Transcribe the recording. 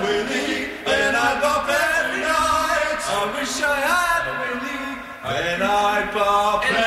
Willie, and I pop every night. I wish I had a Willie, and I pop.